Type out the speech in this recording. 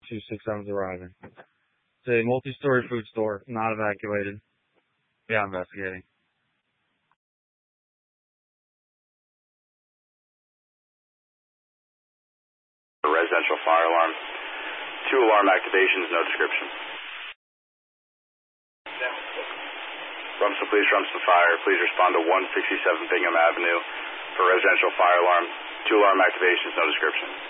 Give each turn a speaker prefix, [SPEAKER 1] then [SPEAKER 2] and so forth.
[SPEAKER 1] 267 is arriving. It's a multi-story food store, not evacuated. Yeah, investigating.
[SPEAKER 2] Residential fire alarm. 2 alarm activations, no description. Rumson Police, Rumson Fire. Please respond to 167 Bingham Avenue for residential fire alarm. 2 alarm activations, no description.